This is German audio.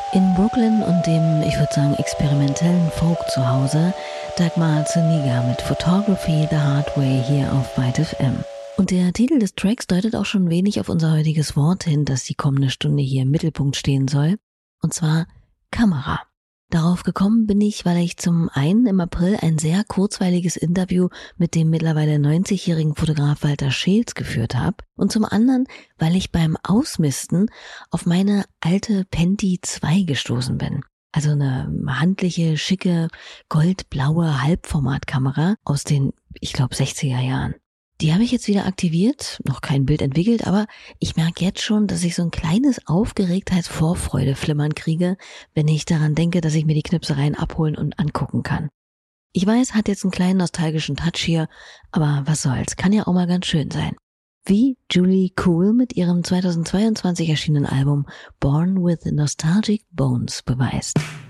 In Brooklyn und dem, ich würde sagen, experimentellen Folk zu Hause, Dagmar Zuniga mit Photography the Hard Way hier auf Byte FM. Und der Titel des Tracks deutet auch schon wenig auf unser heutiges Wort hin, das die kommende Stunde hier im Mittelpunkt stehen soll. Und zwar Kamera. Darauf gekommen bin ich, weil ich zum einen im April ein sehr kurzweiliges Interview mit dem mittlerweile 90-jährigen Fotograf Walter Scheels geführt habe und zum anderen, weil ich beim Ausmisten auf meine alte Penti 2 gestoßen bin. Also eine handliche, schicke, goldblaue Halbformatkamera aus den, ich glaube, 60er Jahren. Die habe ich jetzt wieder aktiviert, noch kein Bild entwickelt, aber ich merke jetzt schon, dass ich so ein kleines Aufgeregtheitsvorfreude-Flimmern kriege, wenn ich daran denke, dass ich mir die Knipsereien abholen und angucken kann. Ich weiß, hat jetzt einen kleinen nostalgischen Touch hier, aber was soll's, kann ja auch mal ganz schön sein. Wie Julie Cool mit ihrem 2022 erschienenen Album Born with Nostalgic Bones beweist.